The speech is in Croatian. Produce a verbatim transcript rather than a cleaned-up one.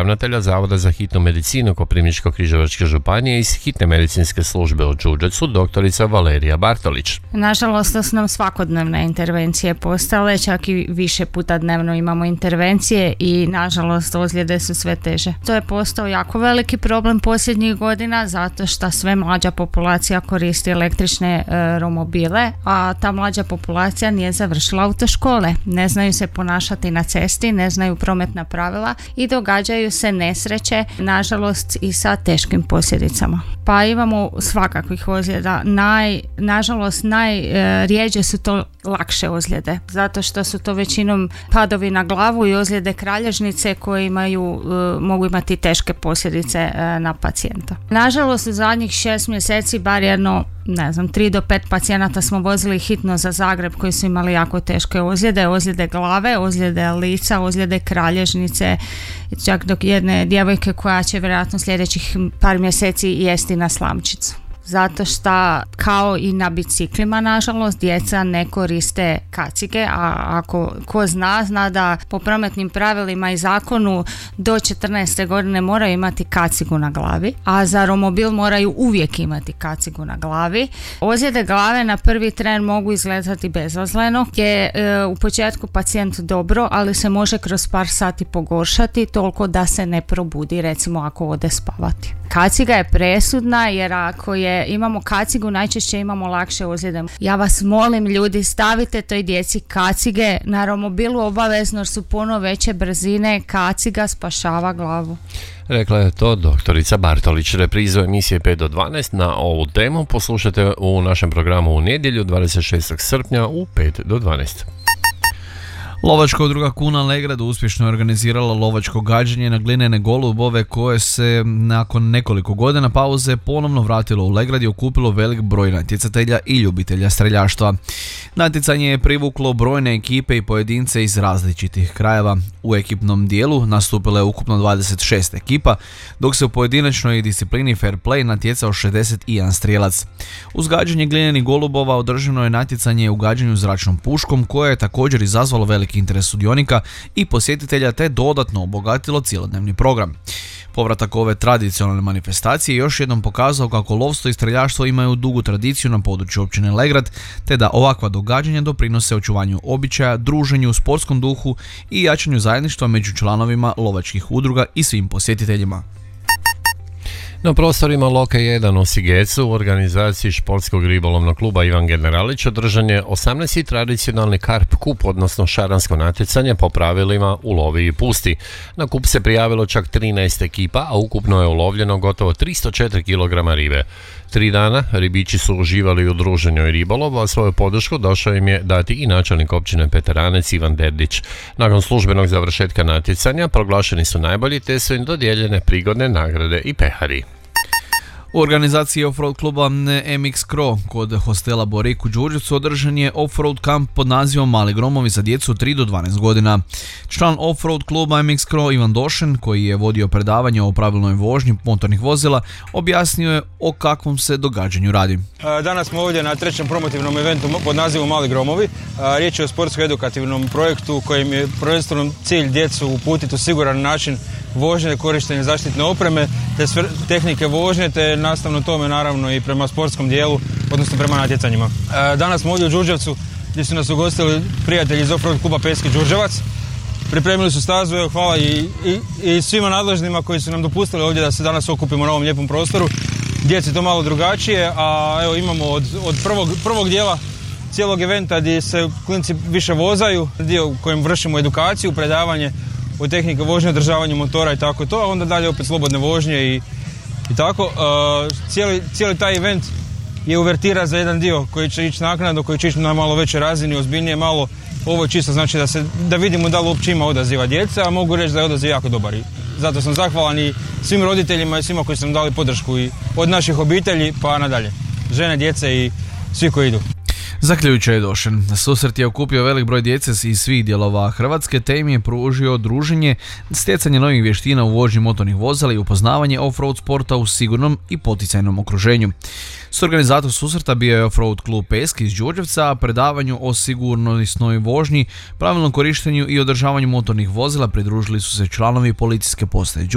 ravnatelja Zavoda za hitnu medicinu Koprivničko-križevačke županije iz hitne medicinske službe u Đurđevcu, doktorica Valerija Bartolić. Nažalost, to su nam svakodnevne intervencije postale, čak i više puta dnevno imamo intervencije i nažalost ozljede su sve teže. To je postao jako veliki problem posljednjih godina zato što sve mlađa populacija koristi električne e, romobile, a ta mlađa populacija nije završila autoškole. Ne znaju se ponašati na cesti, ne znaju prometna pravila i događaju se nesreće, nažalost i sa teškim posljedicama. Pa imamo svakakvih ozljeda. Naj, nažalost, najrijeđe su to lakše ozljede, zato što su to većinom padovi na glavu i ozljede kralježnice koje imaju, mogu imati teške posljedice na pacijenta. Nažalost, u zadnjih šest mjeseci bar jedno, ne znam, tri do pet pacijenata smo vozili hitno za Zagreb koji su imali jako teške ozljede, ozljede glave, ozljede lica, ozljede kralježnice, čak dok jedne djevojke koja će vjerojatno sljedećih par mjeseci jesti na slamčicu. Zato što kao i na biciklima, nažalost, djeca ne koriste kacige, a ako ko zna, zna da po prometnim pravilima i zakonu do četrnaeste godine moraju imati kacigu na glavi, a za romobil moraju uvijek imati kacigu na glavi. Ozljede glave na prvi tren mogu izgledati bezazleno, gdje je e, u početku pacijent dobro, ali se može kroz par sati pogoršati toliko da se ne probudi, recimo ako ode spavati. Kaciga je presudna jer ako je imamo kacigu, najčešće imamo lakše ozljede. Ja vas molim, ljudi, stavite toj djeci kacige na romobilu obavezno jer su puno veće brzine, kaciga spašava glavu. Rekla je to doktorica Bartolić. Reprizu emisije pet do dvanaest na ovu temu poslušajte u našem programu u nedjelju dvadeset šestog srpnja u pet do dvanaest. Lovačka udruga Kuna Legrad uspješno je organizirala lovačko gađanje na glinene golubove koje se nakon nekoliko godina pauze ponovno vratilo u Legrad i okupilo velik broj natjecatelja i ljubitelja streljaštva. Natjecanje je privuklo brojne ekipe i pojedince iz različitih krajeva. U ekipnom dijelu nastupilo je ukupno dvadeset šest ekipa, dok se u pojedinačnoj disciplini fair play natjecao šezdeset jedan strijelac. Uz gađanje glinenih golubova održano je natjecanje u gađanju zračnom puškom koje je također izazvalo velik interes sudionika i posjetitelja te dodatno obogatilo cjelodnevni program. Povratak ove tradicionalne manifestacije još jednom pokazao kako lovstvo i streljaštvo imaju dugu tradiciju na području općine Legrad, te da ovakva događanja doprinose očuvanju običaja, druženju, sportskom duhu i jačanju zajedništva među članovima lovačkih udruga i svim posjetiteljima. Na prostorima Loka jedan u Sigecu u organizaciji športskog ribolovnog kluba Ivan Generalić održan je osamnaesti tradicionalni karp kup, odnosno šaransko natjecanje po pravilima ulovi i pusti. Na kup se prijavilo čak trinaest ekipa, a ukupno je ulovljeno gotovo tristo četiri kilograma ribe. Tri dana ribiči su uživali u druženju i ribolovu, a svoju podršku došao im je dati i načelnik općine Peteranec Ivan Derdić. Nakon službenog završetka natjecanja proglašeni su najbolji te su im dodijeljene prigodne nagrade i pehari. U organizaciji offroad kluba M X Cro kod hostela Borik u Đurđevcu održan je offroad kamp pod nazivom Mali gromovi za djecu tri do dvanaest godina. Član offroad kluba M X Cro Ivan Došen, koji je vodio predavanje o pravilnoj vožnji motornih vozila, objasnio je o kakvom se događanju radi. Danas smo ovdje na trećem promotivnom eventu pod nazivom Mali gromovi. Riječ je o sportsko-edukativnom projektu kojim je prvenstveno cilj djecu uputiti u siguran način vožnje, korištenje zaštitne opreme, te sve tehnike vožnje, te nastavno tome naravno i prema sportskom dijelu, odnosno prema natjecanjima. Danas smo ovdje u Đurđevcu gdje su nas ugostili prijatelji iz offroad kluba Peski Đurđevac. Pripremili su stazu, evo, hvala i, i, i svima nadležnima koji su nam dopustili ovdje da se danas okupimo na ovom lijepom prostoru. Djeci to malo drugačije, a evo imamo od, od prvog, prvog dijela cijelog eventa gdje se klinci više vozaju, dio u kojem vršimo edukaciju, predavanje o tehnike vožnje, održavanju motora i tako to, a onda dalje opet slobodne vožnje i, i tako. Uh, cijeli, cijeli taj event je uvertira za jedan dio koji će ići naknadno, koji će ići na malo većoj razini, ozbiljnije malo. Ovo je čisto znači da, se, da vidimo da li uopće ima odaziva djece, a mogu reći da je odaziv jako dobar. I zato sam zahvalan i svim roditeljima i svima koji su nam dali podršku i od naših obitelji pa nadalje. Žene, djece i svi koji idu. Zaključio je Došen. Susret je okupio velik broj djece iz svih dijelova Hrvatske te im je pružio druženje, stjecanje novih vještina u vožnji motornih vozila i upoznavanje off-road sporta u sigurnom i poticajnom okruženju. Suorganizator susreta bio je offroad klub Peski iz Đurđevca, a predavanju o sigurnosnoj vožnji, pravilnom korištenju i održavanju motornih vozila pridružili su se članovi policijske postaje